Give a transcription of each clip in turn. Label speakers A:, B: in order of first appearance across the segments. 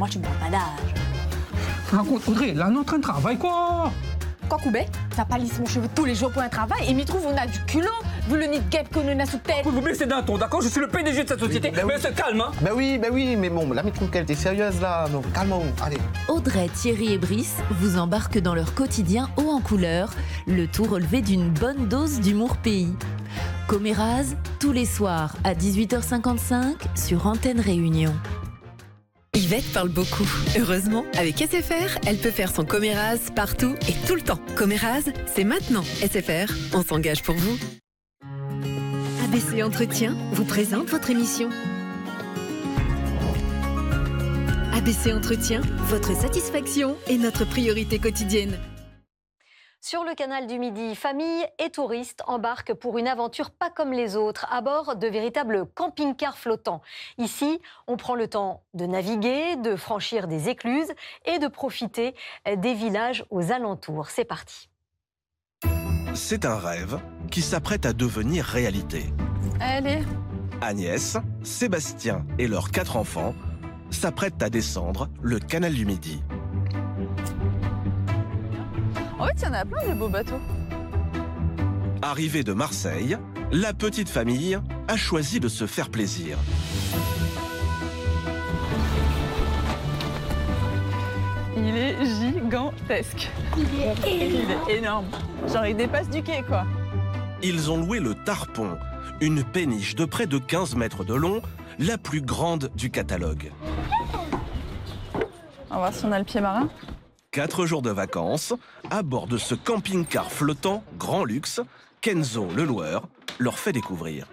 A: moi je ne parle pas d'âge.
B: Raconte, Audrey, là on est en train de travailler quoi?
A: Quoi, Koubé? T'as pas lissé mon cheveu tous les jours pour un travail et m'y trouve on a du culot, vu le nid de guêpe qu'on a sous tête.
B: Vous baissez d'un ton, d'accord? Je suis le PDG de cette société,
C: Oui, bah
B: mais
C: oui.
B: c'est calme, hein?
C: Bah oui, mais bon, là, mais trouve qu'elle était sérieuse, là. Non, calme-vous, allez.
D: Audrey, Thierry et Brice vous embarquent dans leur quotidien haut en couleur, le tout relevé d'une bonne dose d'humour pays. Coméraz, tous les soirs à 18h55 sur Antenne Réunion.
E: Yvette parle beaucoup. Heureusement, avec SFR, elle peut faire son Coméraz partout et tout le temps. Coméraz, c'est maintenant. SFR, on s'engage pour vous. ABC Entretien vous présente votre émission. ABC Entretien, votre satisfaction est notre priorité quotidienne.
F: Sur le canal du Midi, familles et touristes embarquent pour une aventure pas comme les autres, à bord de véritables camping-cars flottants. Ici, on prend le temps de naviguer, de franchir des écluses et de profiter des villages aux alentours. C'est parti.
G: C'est un rêve qui s'apprête à devenir réalité.
A: Allez.
G: Agnès, Sébastien et leurs 4 enfants s'apprêtent à descendre le canal du Midi.
A: En fait, il y en a plein de beaux bateaux.
G: Arrivée de Marseille, la petite famille a choisi de se faire plaisir.
A: Il est gigantesque. Il est énorme. Genre, il dépasse du quai, quoi.
G: Ils ont loué le Tarpon, une péniche de près de 15 mètres de long, la plus grande du catalogue.
A: On va voir si on a le pied marin.
G: 4 jours de vacances, à bord de ce camping-car flottant grand luxe, Kenzo, le loueur, leur fait découvrir.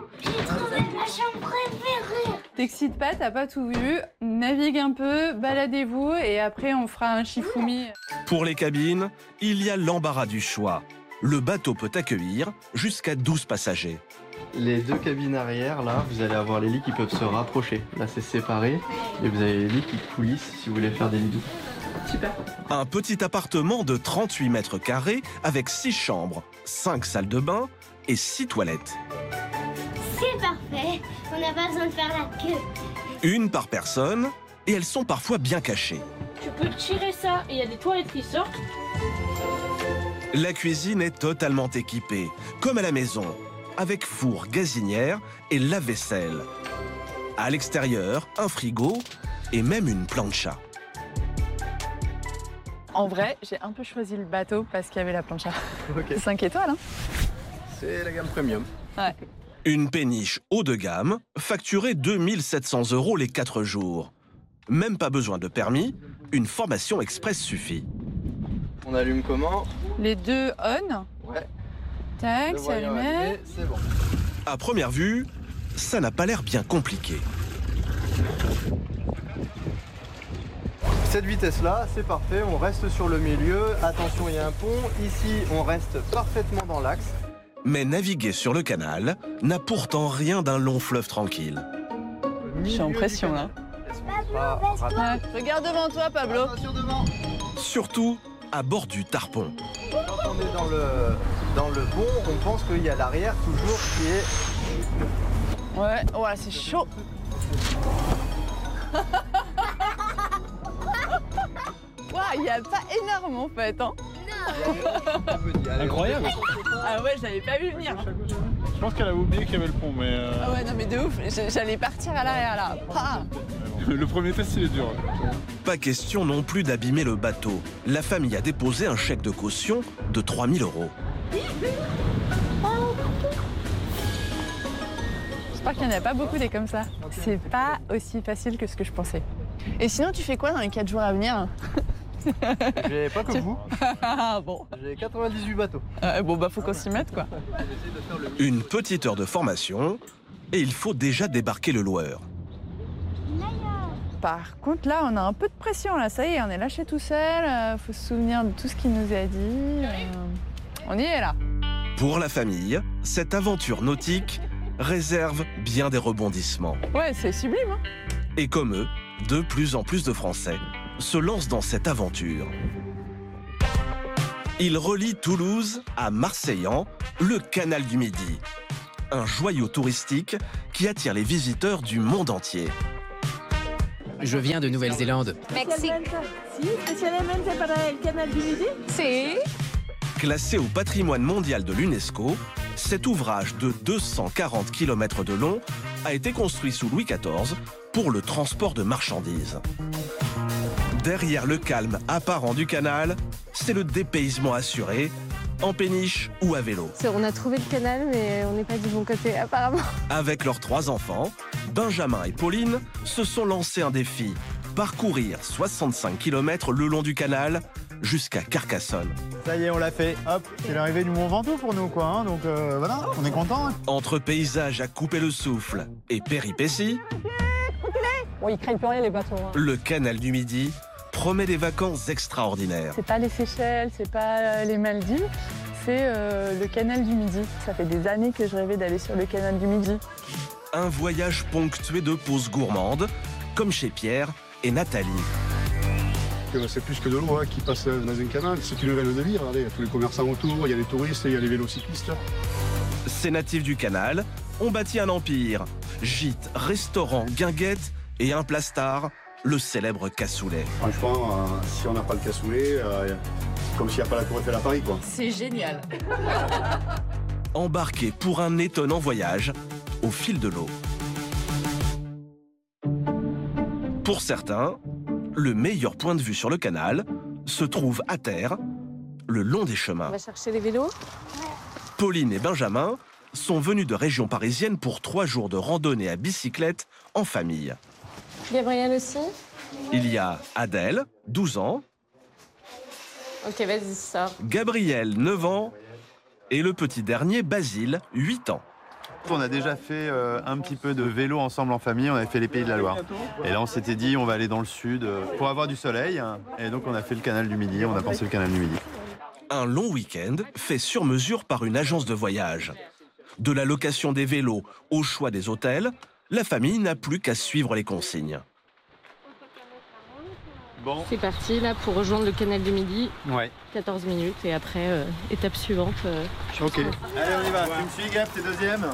A: T'excites pas, t'as pas tout vu. Navigue un peu, baladez-vous et après on fera un Shifumi.
G: Pour les cabines, il y a l'embarras du choix. Le bateau peut accueillir jusqu'à 12 passagers.
H: Les 2 cabines arrière, là, vous allez avoir les lits qui peuvent se rapprocher. Là, c'est séparé. Et vous avez les lits qui coulissent si vous voulez faire des lits doux.
A: Super.
G: Un petit appartement de 38 mètres carrés avec 6 chambres, 5 salles de bain et 6 toilettes.
I: C'est parfait, on n'a pas besoin de faire la queue.
G: Une par personne, et elles sont parfois bien cachées.
I: Tu peux tirer ça et il y a des toilettes qui sortent.
G: La cuisine est totalement équipée, comme à la maison, avec four, gazinière et lave-vaisselle. À l'extérieur, un frigo et même une plancha.
A: En vrai, j'ai un peu choisi le bateau parce qu'il y avait la plancha.
H: Ok.
A: 5 étoiles, hein.
H: C'est la gamme premium.
A: Ouais.
G: Une péniche haut de gamme, facturée 2 700 € les 4 jours. Même pas besoin de permis, une formation express suffit.
H: On allume comment?
A: Les 2 on.
H: Ouais.
A: Tac,
H: Le
A: c'est
H: voyant
A: allumé.
H: allumé, c'est bon.
G: À première vue, ça n'a pas l'air bien compliqué.
H: Cette vitesse-là, c'est parfait. On reste sur le milieu. Attention, il y a un pont. Ici, on reste parfaitement dans l'axe.
G: Mais naviguer sur le canal n'a pourtant rien d'un long fleuve tranquille.
A: Je suis en pression, là. Ouais. Regarde devant toi, Pablo.
H: Attention devant.
G: Surtout à bord du Tarpon.
H: Quand on est dans le pont, on pense qu'il y a l'arrière toujours qui est...
A: Ouais, ouais, c'est chaud. Ouah, il n'y a pas énorme en fait, hein.
B: Incroyable.
A: Ah ouais, j'avais pas vu venir.
J: Je pense qu'elle a oublié qu'il y avait le pont, mais
A: Ah ouais, non mais de ouf, j'allais partir à l'arrière là. Ah.
J: le premier test, il est dur.
G: Pas question non plus d'abîmer le bateau. La famille a déposé un chèque de caution de 3 000 €.
A: J'espère qu'il n'y en a pas beaucoup des comme ça. C'est pas aussi facile que ce que je pensais. Et sinon, tu fais quoi dans les 4 jours à venir?
H: J'ai pas que vous.
A: Ah bon.
H: J'ai 98 bateaux.
A: Bon bah faut qu'on s'y mette quoi.
G: Une petite heure de formation et il faut déjà débarquer le loueur.
A: Par contre là, on a un peu de pression là. Ça y est, on est lâché tout seul. Faut se souvenir de tout ce qu'il nous a dit. On y est là.
G: Pour la famille, cette aventure nautique réserve bien des rebondissements.
A: Ouais, c'est sublime. Hein.
G: Et comme eux, de plus en plus de Français se lancent dans cette aventure. Il relie Toulouse à Marseillan, le canal du Midi. Un joyau touristique qui attire les visiteurs du monde entier.
K: Je viens de Nouvelle-Zélande.
L: Mexique. Si, spécialement para el canal du Midi. Si.
G: Classé au patrimoine mondial de l'UNESCO, cet ouvrage de 240 km de long a été construit sous Louis XIV pour le transport de marchandises. Derrière le calme apparent du canal, c'est le dépaysement assuré, en péniche ou à vélo.
M: On a trouvé le canal, mais on n'est pas du bon côté, apparemment.
G: Avec leurs 3 enfants, Benjamin et Pauline se sont lancés un défi, parcourir 65 km le long du canal jusqu'à Carcassonne.
N: Ça y est, on l'a fait. Hop, c'est l'arrivée du Mont Ventoux pour nous, quoi. Hein. Donc voilà, on est contents. Hein.
G: Entre paysages à couper le souffle et péripéties,
M: Bon, ils craignent plus rien, les bateaux. Hein.
G: le canal du Midi promet des vacances extraordinaires.
A: C'est pas les Seychelles, c'est pas les Maldives, c'est le canal du Midi. Ça fait des années que je rêvais d'aller sur le canal du Midi.
G: Un voyage ponctué de pauses gourmandes, comme chez Pierre et Nathalie.
O: C'est plus que de l'eau qui passe dans un canal, c'est une veine de vie. Regardez, il y a tous les commerçants autour, il y a les touristes, il y a les vélocyclistes.
G: Ces natifs du canal ont bâti un empire. Gîtes, restaurants, guinguettes et un plastard, le célèbre cassoulet.
O: Franchement, si on n'a pas le cassoulet, c'est comme s'il n'y a pas la Tour Eiffel à Paris, quoi.
L: C'est génial.
G: Embarqués pour un étonnant voyage au fil de l'eau. Pour certains, le meilleur point de vue sur le canal se trouve à terre, le long des chemins.
M: On va chercher les vélos.
G: Pauline et Benjamin sont venus de région parisienne pour 3 jours de randonnée à bicyclette en famille.
M: Gabriel aussi.
G: Il y a Adèle, 12 ans,
M: Ok, vas-y, sors.
G: Gabriel, 9 ans, et le petit dernier, Basile, 8 ans.
N: On a déjà fait un petit peu de vélo ensemble en famille, on avait fait les Pays de la Loire. Et là on s'était dit on va aller dans le sud pour avoir du soleil. Et donc on a fait le canal du Midi, on a pensé le canal du Midi.
G: Un long week-end fait sur mesure par une agence de voyage. De la location des vélos au choix des hôtels, la famille n'a plus qu'à suivre les consignes.
N: Bon.
M: C'est parti là pour rejoindre le canal du Midi.
N: Ouais.
M: 14 minutes et après, étape suivante.
N: Ok. Allez, on y va. Tu me suis, Gab, t'es deuxième.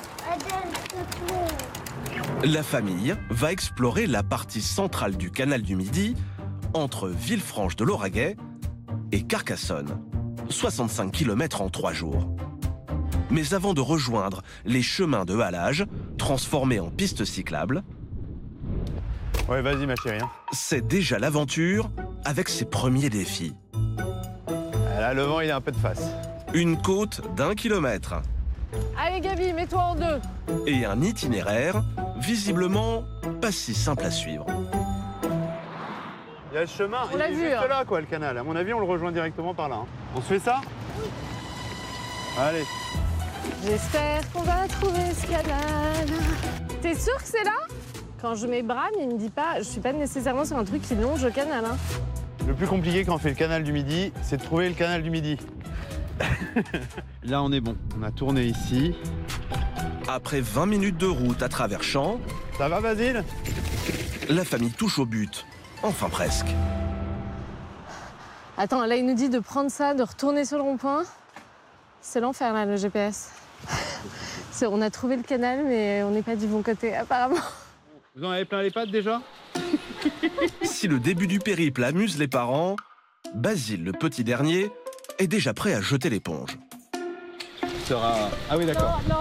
G: La famille va explorer la partie centrale du canal du Midi entre Villefranche de Lauragais et Carcassonne. 65 km en 3 jours. Mais avant de rejoindre les chemins de halage, transformés en pistes cyclables,
N: ouais, vas-y ma chérie.
G: c'est déjà l'aventure avec ses premiers défis.
N: Là, le vent, il est un peu de face.
G: Une côte d'1 kilomètre
M: Allez Gabi, mets-toi en deux.
G: et un itinéraire visiblement pas si simple à suivre.
N: Il y a le chemin,
M: On l'a
N: il est
M: vu,
N: juste
M: hein.
N: là, quoi, le canal. À mon avis, on le rejoint directement par là. Hein. On se fait ça? Allez.
M: J'espère qu'on va trouver ce canal. T'es sûr que c'est là? Quand je mets Bram, il me dit pas, je suis pas nécessairement sur un truc qui longe le canal. Hein.
N: Le plus compliqué quand on fait le canal du Midi, c'est de trouver le canal du Midi. Là, on est bon. On a tourné ici.
G: Après 20 minutes de route à travers champs,
N: ça va, Basile?
G: La famille touche au but. Enfin presque.
M: Attends, là, il nous dit de prendre ça, de retourner sur le rond-point. C'est l'enfer, là, le GPS. On a trouvé le canal, mais on n'est pas du bon côté, apparemment.
N: Vous en avez plein les pattes, déjà?
G: Si le début du périple amuse les parents, Basile, le petit dernier, est déjà prêt à jeter l'éponge.
N: Sera... Ah oui, d'accord.
M: Non,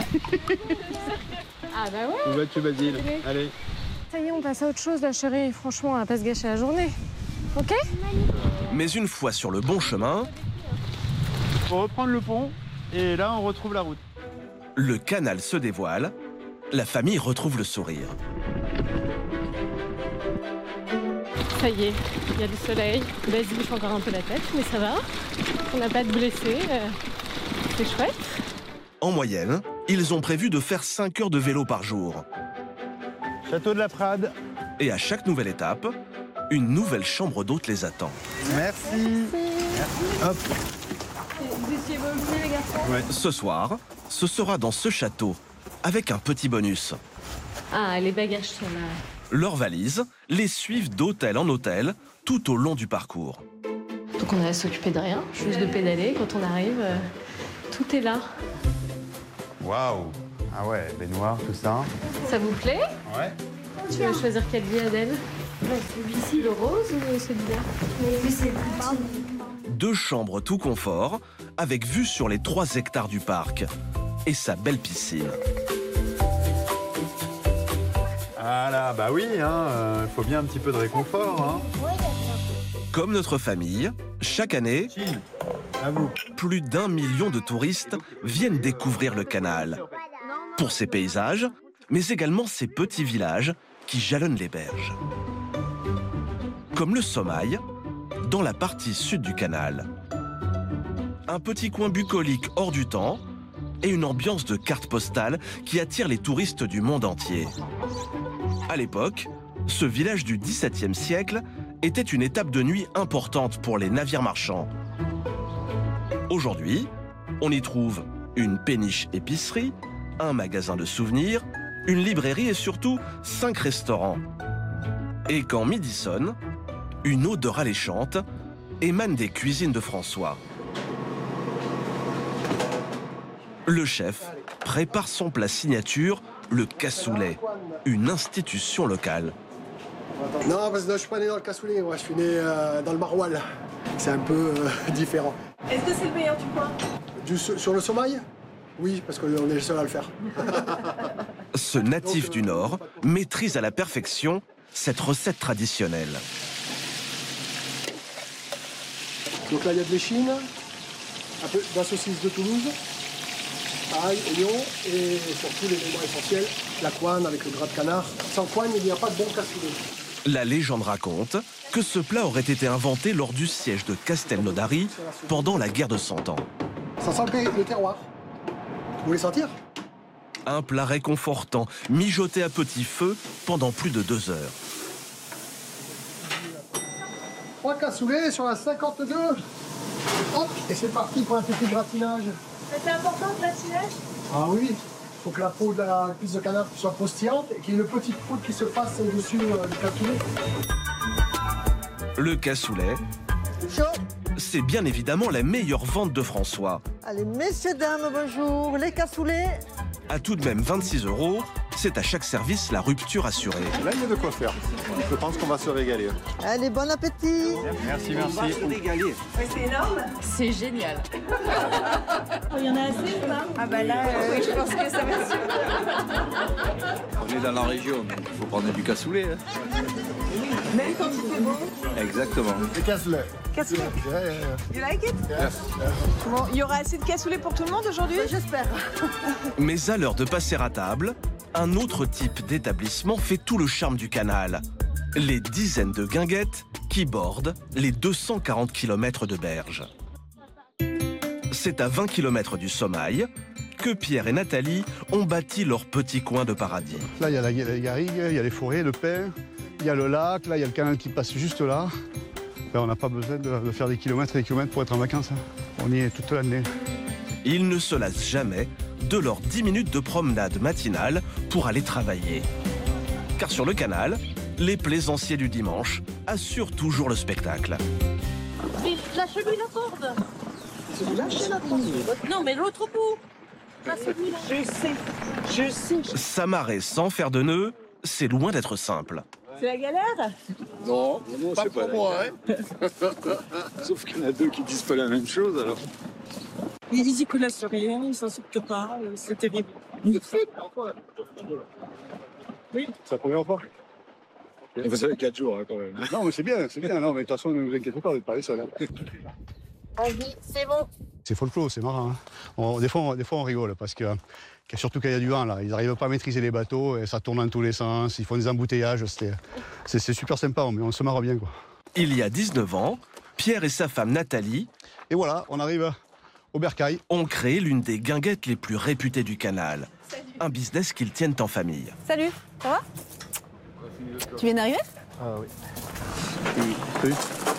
M: ah bah ouais.
N: Où vas-tu, Basile? Allez.
M: Ça y est, on passe à autre chose, là, chérie. Franchement, on va pas se gâcher la journée. OK?
G: Mais une fois sur le bon chemin,
N: Faut reprendre le pont, et là, on retrouve la route.
G: le canal se dévoile, la famille retrouve le sourire.
M: Ça y est, il y a du soleil. Basile fait encore un peu la tête, mais ça va. On n'a pas de blessés. C'est chouette.
G: En moyenne, ils ont prévu de faire 5 heures de vélo par jour.
N: Château de la Prade.
G: Et à chaque nouvelle étape, une nouvelle chambre d'hôte les attend.
N: Merci. Hop.
M: Vous étiez venus, les garçons?
G: Ouais. Ce soir, ce sera dans ce château, avec un petit bonus.
M: Ah, les bagages sont là.
G: Leurs valises les suivent d'hôtel en hôtel tout au long du parcours.
M: Donc on n'a à s'occuper de rien, juste de pédaler. Quand on arrive, tout est là.
N: Waouh. Ah ouais, baignoire, tout ça.
M: Ça vous plaît?
N: Ouais.
M: Tu veux choisir quel lit, Adèle?
I: Celui-ci, le rose ou celui-là? Lui, c'est le petit.
G: 2 chambres tout confort, avec vue sur les 3 hectares du parc et sa belle piscine.
N: Voilà, bah oui, il faut bien un petit peu de réconfort.
G: Comme notre famille, chaque année, plus d'1 million de touristes viennent découvrir le canal. Pour ses paysages, mais également ses petits villages qui jalonnent les berges. Comme le Sommail, dans la partie sud du canal. Un petit coin bucolique hors du temps et une ambiance de carte postale qui attire les touristes du monde entier. À l'époque, ce village du XVIIe siècle était une étape de nuit importante pour les navires marchands. Aujourd'hui, on y trouve une péniche épicerie, un magasin de souvenirs, une librairie et surtout 5 restaurants. Et quand midi sonne, une odeur alléchante émane des cuisines de François. Le chef prépare son plat signature, le cassoulet, une institution locale.
K: Non, parce que je suis pas né dans le cassoulet, moi je suis né dans le maroilles. C'est un peu différent.
L: Est-ce que c'est le meilleur du coin?
K: Sur le Sommail? Oui, parce qu'on est le seul à le faire.
G: Ce natif du Nord maîtrise à la perfection cette recette traditionnelle.
K: Donc là, il y a de l'échine, un peu de la saucisse de Toulouse, ail, oignon et surtout les éléments essentiels, la couenne avec le gras de canard. Sans couenne, il n'y a pas de bon cassoulet.
G: La légende raconte que ce plat aurait été inventé lors du siège de Castelnaudary pendant la guerre de 100 ans.
K: Ça sent le terroir. Vous voulez sentir?
G: Un plat réconfortant, mijoté à petit feu pendant plus de 2 heures.
K: 3 cassoulets sur la 52. Hop, et c'est parti pour un petit gratinage.
L: C'est important le gratinage?
K: Ah oui, il faut que la peau de la cuisse de canard soit croustillante et qu'il y ait une petite croûte qui se fasse au-dessus du cassoulet.
G: Le cassoulet, c'est bien évidemment la meilleure vente de François.
P: Allez, messieurs, dames, bonjour. Les cassoulets.
G: À tout de même 26 €, c'est à chaque service la rupture assurée.
N: Là, il y a de quoi faire. Je pense qu'on va se régaler.
P: Allez, bon appétit.
N: Merci,
L: On va se régaler. C'est énorme.
A: C'est génial.
L: Il y en a assez ou pas?
A: Ah bah là, oui, je pense que ça va être super.
Q: On est dans la région, donc il faut prendre du cassoulet.
L: Même quand il fait beau?
Q: Exactement.
K: Des cassoulets.
L: Cassoulet. You like it?
K: Yes.
L: Bon, il y aura assez de cassoulet pour tout le monde aujourd'hui?
P: J'espère.
G: Mais à l'heure de passer à table, un autre type d'établissement fait tout le charme du canal. Les dizaines de guinguettes qui bordent les 240 km de berge. C'est à 20 km du Sommail que Pierre et Nathalie ont bâti leur petit coin de paradis.
O: Là, il y a la garrigue, il y a les forêts, le pin, il y a le lac, là, il y a le canal qui passe juste là. Ben, on n'a pas besoin de faire des kilomètres et des kilomètres pour être en vacances. On y est toute l'année.
G: Ils ne se lassent jamais de leurs 10 minutes de promenade matinale pour aller travailler. Car sur le canal, les plaisanciers du dimanche assurent toujours le spectacle.
L: Mais lâchez-lui la corde. Lâchez la corde. Non, mais l'autre bout. Là, celui-là. Je sais.
G: S'amarrer sans faire de nœuds, c'est loin d'être simple.
L: C'est la galère?
Q: Non, pas pour moi. Sauf qu'il y en a 2 qui disent pas la même chose, alors.
L: Ils y connaissent rien, ils s'en sortent pas, c'est terrible.
O: Oui. C'est la première fois.
Q: Et vous avez 4 jours, hein, quand même.
O: Non, mais c'est bien, c'est bien. Non, mais de toute façon, ne vous inquiétez pas, vous n'êtes pas les seuls.
P: Vas-y, c'est bon.
O: C'est folklore, c'est marrant. Hein. Des fois, on rigole parce que, surtout quand il y a du vent, là, ils n'arrivent pas à maîtriser les bateaux et ça tourne dans tous les sens. Ils font des embouteillages. C'est super sympa, mais on se marre bien, quoi.
G: Il y a 19 ans, Pierre et sa femme Nathalie,
O: et voilà, on arrive au bercail,
G: ont créé l'une des guinguettes les plus réputées du canal. Salut. Un business qu'ils tiennent en famille.
A: Salut, ça va? Tu viens d'arriver?
O: Ah oui. Oui.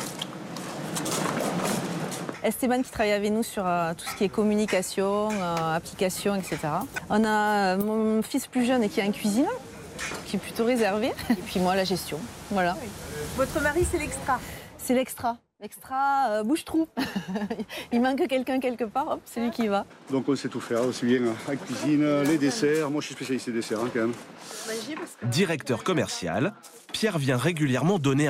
A: Esteban qui travaille avec nous sur tout ce qui est communication, application, etc. On a mon fils plus jeune qui est un cuisinier, qui est plutôt réservé. Et puis moi, la gestion. Voilà.
L: Votre mari, c'est l'extra?
A: C'est l'extra. Extra bouche-trou. Il manque quelqu'un quelque part, hop, c'est lui qui y va.
O: Donc on sait tout faire, aussi bien la cuisine, les desserts. Moi je suis spécialiste des desserts quand même.
G: Directeur commercial, Pierre vient régulièrement donner